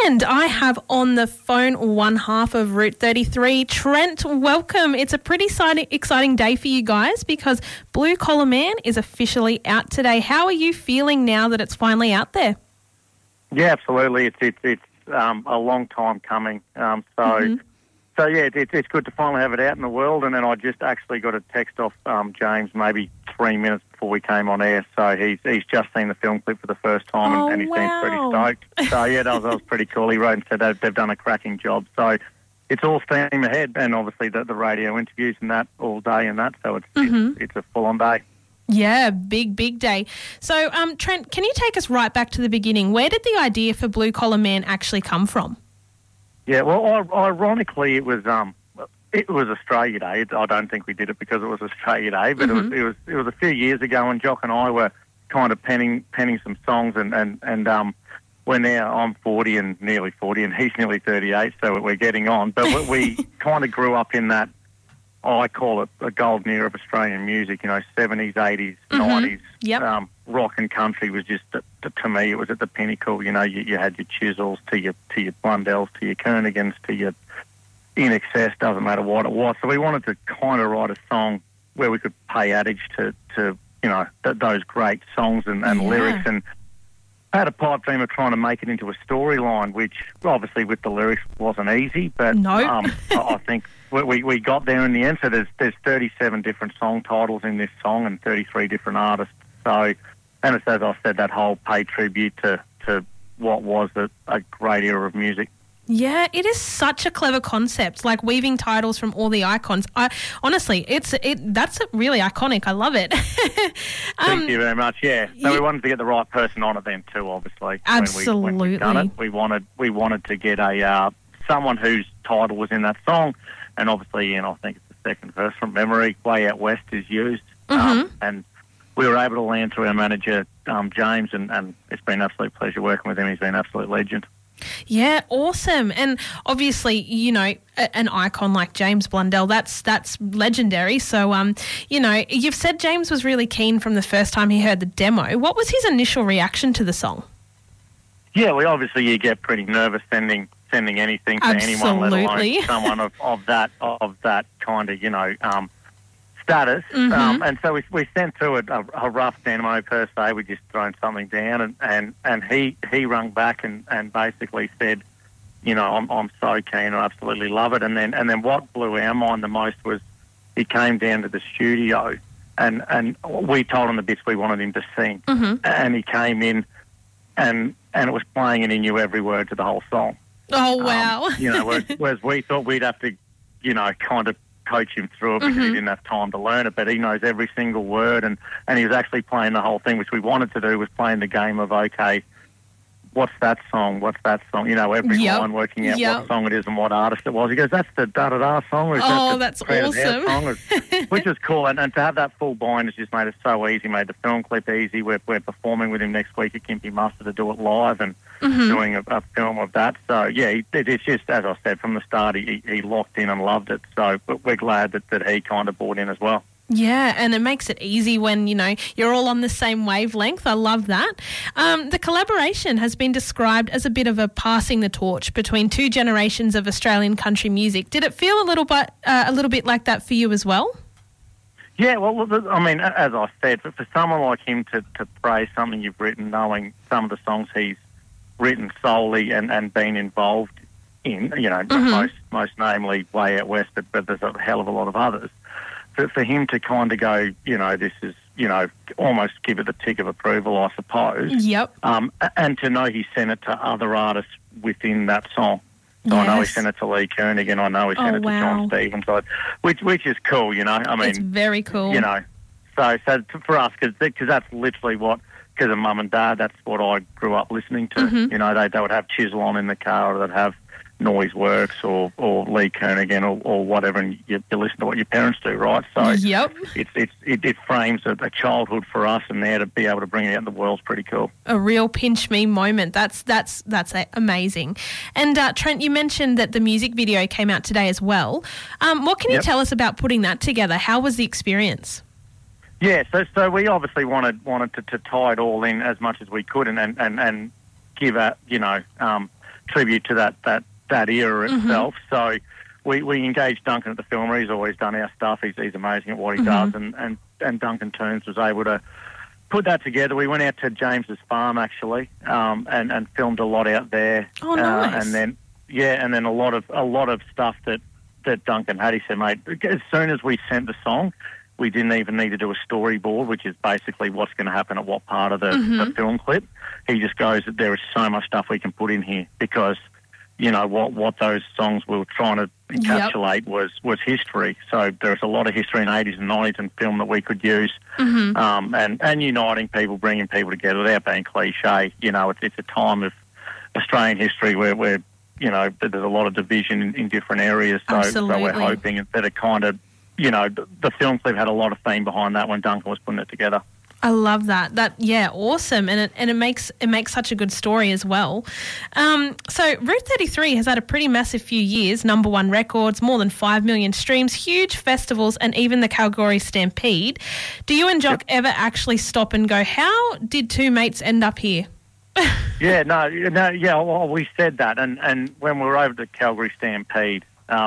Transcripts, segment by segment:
And I have on the phone one half of Route 33. Trent, welcome. It's a pretty exciting day for you guys because Blue Collar Man is officially out today. How are you feeling now that it's finally out there? Yeah, absolutely. It's a long time coming. So yeah, it's good to finally have it out in the world. And then I just actually got a text off James maybe 3 minutes before we came on air. So he's just seen the film clip for the first time and he seems pretty stoked. So yeah, that was pretty cool. He wrote and said they've done a cracking job. So it's all steam ahead, and obviously the radio interviews and that all day and that. So it's a full-on day. Yeah, big day. So Trent, can you take us right back to the beginning? Where did the idea for Blue Collar Man actually come from? Yeah, well, ironically, it was Australia Day. I don't think we did it because it was Australia Day, but it was a few years ago, and Jock and I were kind of penning some songs, and we're now, I'm 40 and nearly 40, and he's nearly 38, so we're getting on. But we kind of grew up in that, I call it a golden era of Australian music, 70s, 80s, 90s. Yep. Rock and country was just, to me, it was at the pinnacle. You had your Chisels to your Blundells to your Kernigans to your In Excess, doesn't matter what it was. So we wanted to kind of write a song where we could pay homage to those great songs and lyrics, and had a pipe dream of trying to make it into a storyline, which obviously with the lyrics wasn't easy, but I think we got there in the end. So there's 37 different song titles in this song and 33 different artists. So, and it's, as I said, that whole pay tribute to what was a great era of music. Yeah, it is such a clever concept, like weaving titles from all the icons. Honestly, that's really iconic. I love it. Thank you very much. Yeah, so we wanted to get the right person on it then too. Obviously, absolutely. When we done it, we wanted to get someone whose title was in that song, and obviously, I think it's the second verse from memory. Way Out West is used, and we were able to land through our manager James, and it's been an absolute pleasure working with him. He's been an absolute legend. Yeah, awesome. And obviously, an icon like James Blundell, that's legendary. So, you've said James was really keen from the first time he heard the demo. What was his initial reaction to the song? Yeah, you get pretty nervous sending anything to anyone, let alone someone of that kind of, status. And so we sent through a rough demo per se. We just thrown something down, and he rung back and basically said, I'm so keen, I absolutely love it. And then what blew our mind the most was he came down to the studio and we told him the bits we wanted him to sing, and he came in and it was playing and he knew every word to the whole song. Oh wow! Whereas we thought we'd have to, kind of coach him through it because he didn't have time to learn it, but he knows every single word, and he was actually playing the whole thing, which we wanted to do, was playing the game of, okay, what's that song, every line, working out what song it is and what artist it was. He goes, that's the da-da-da song. Or that's awesome. Song? Which is cool, and to have that full bind has just made it so easy, made the film clip easy. We're performing with him next week at Kimpy Muster to do it live, and doing a film of that. So, yeah, it's just, as I said, from the start, he locked in and loved it. So we're glad that he kind of bought in as well. Yeah, and it makes it easy when, you're all on the same wavelength. I love that. The collaboration has been described as a bit of a passing the torch between two generations of Australian country music. Did it feel a little bit like that for you as well? Yeah, well, I mean, as I said, for someone like him to praise something you've written, knowing some of the songs he's written solely and been involved in, most namely Way Out West, but there's a hell of a lot of others. For him to kind of go, this is, almost give it the tick of approval, I suppose. Yep. And to know he sent it to other artists within that song. So I know he sent it to Lee Kernaghan. I know he sent it to John Stevens, which is cool, I mean, it's very cool. So for us, because that's literally because of mum and dad, that's what I grew up listening to. They would have Chisel on in the car, or they'd have Noise Works or Lee Kernaghan or whatever, and you listen to what your parents do, right? So it frames a childhood for us, and there to be able to bring it out in the world's pretty cool. A real pinch me moment. That's amazing. And Trent, you mentioned that the music video came out today as well. What can you tell us about putting that together? How was the experience? Yeah, so we obviously wanted to tie it all in as much as we could, and give tribute to that era itself. So we engaged Duncan at the Filmer. He's always done our stuff. He's amazing at what he does, and Duncan Toons was able to put that together. We went out to James's farm actually, and filmed a lot out there. Oh, nice. And then a lot of stuff that Duncan had. He said, mate, as soon as we sent the song, we didn't even need to do a storyboard, which is basically what's going to happen at what part of the film clip. He just goes, there is so much stuff we can put in here because, you know, what those songs we were trying to encapsulate was history. So there's a lot of history in the 80s and 90s in film that we could use, and uniting people, bringing people together without being cliche. You know, it's a time of Australian history where you know, there's a lot of division in different areas. So we're hoping that it kind of, you know, the film clip had a lot of theme behind that when Duncan was putting it together. I love that. Awesome, and it makes such a good story as well. So Route 33 has had a pretty massive few years, number one records, more than 5 million streams, huge festivals, and even the Kalgoorlie Stampede. Do you and Jock ever actually stop and go, how did two mates end up here? Well, we said that, and when we were over the Calgary Stampede,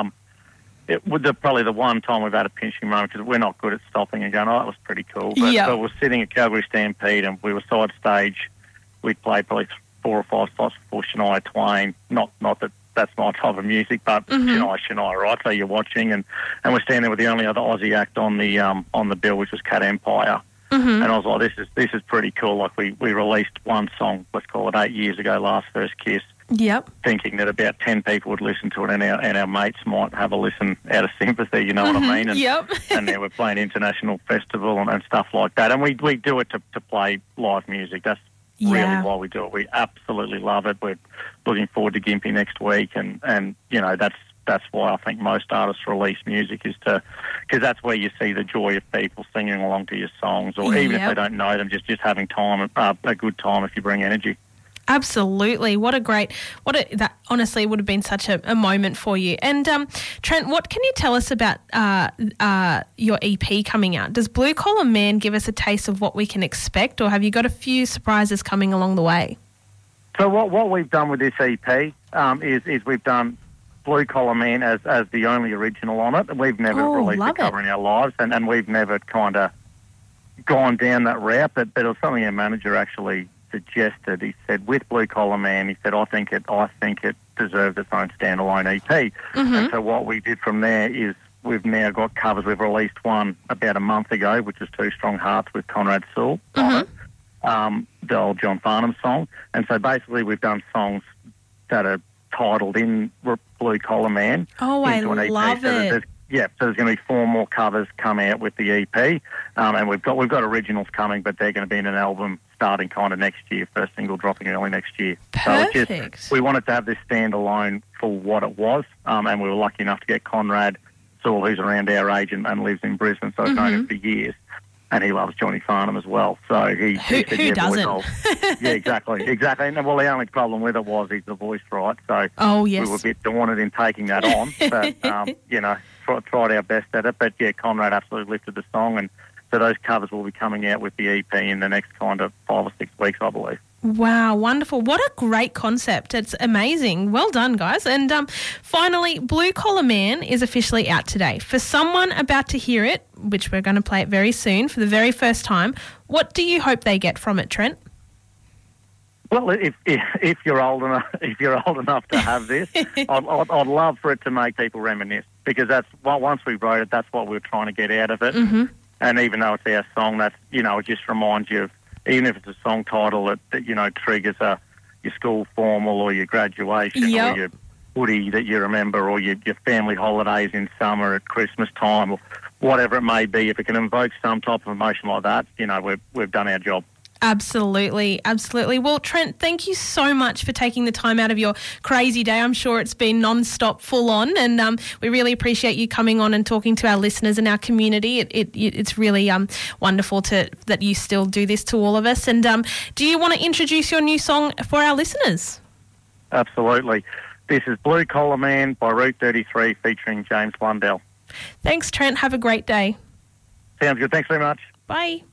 it was probably the one time we've had a pinching moment because we're not good at stopping and going, oh, that was pretty cool. But we're sitting at Calgary Stampede and we were side stage. We'd played probably 4 or 5 spots before Shania Twain. Not that that's my type of music, but Shania, right? So you're watching and we're standing there with the only other Aussie act on the bill, which was Cat Empire. And I was like, this is pretty cool. Like we released one song, let's call it 8 years ago, Last First Kiss. Thinking that about 10 people would listen to it and our mates might have a listen out of sympathy, you know what I mean? And, and now we're playing international festival and stuff like that. And we do it to play live music. That's really why we do it. We absolutely love it. We're looking forward to Gympie next week and you know, that's why I think most artists release music is because that's where you see the joy of people singing along to your songs, or even if they don't know them, just having a good time if you bring energy. Absolutely. That honestly would have been such a moment for you. And Trent, what can you tell us about your EP coming out? Does Blue Collar Man give us a taste of what we can expect, or have you got a few surprises coming along the way? So what we've done with this EP is we've done Blue Collar Man as the only original on it. We've never released a cover in our lives, and we've never kind of gone down that route, but it was something our manager actually suggested. He said, with Blue Collar Man, he said, I think it deserves its own standalone EP. And so what we did from there is we've now got covers. We've released one about a month ago, which is Two Strong Hearts with Conrad Sewell on it, the old John Farnham song. And so basically we've done songs that are titled in Blue Collar Man. Oh, I love it. So there's going to be 4 more covers come out with the EP, and we've got originals coming, but they're going to be in an album starting kind of next year. First single dropping early next year. Perfect. So we wanted to have this standalone for what it was, and we were lucky enough to get Conrad Sewell, who's around our age and lives in Brisbane, so I've known him for years. And he loves Johnny Farnham as well. So he said, who doesn't? Yeah, exactly. And well, the only problem with it was he's the voice, right? So we were a bit daunted in taking that on, but you know, tried our best at it. But yeah, Conrad absolutely lifted the song, and so those covers will be coming out with the EP in the next kind of 5 or 6 weeks, I believe. Wow, wonderful. What a great concept. It's amazing. Well done, guys. And finally, Blue Collar Man is officially out today. For someone about to hear it, which we're going to play it very soon for the very first time, what do you hope they get from it, Trent? Well, if you're old enough to have this, I'd love for it to make people reminisce, because that's once we wrote it, that's what we were trying to get out of it. And even though it's our song, that's, you know, it just reminds you of, even if it's a song title that you know triggers your school formal or your graduation or your footy that you remember, or your family holidays in summer at Christmas time, or whatever it may be. If it can invoke some type of emotion like that, you know, we've done our job. Absolutely. Well, Trent, thank you so much for taking the time out of your crazy day. I'm sure it's been non-stop, full on, and we really appreciate you coming on and talking to our listeners and our community. It's really wonderful that you still do this to all of us. And do you want to introduce your new song for our listeners? Absolutely. This is Blue Collar Man by Route 33 featuring James Blundell. Thanks, Trent. Have a great day. Sounds good. Thanks very much. Bye.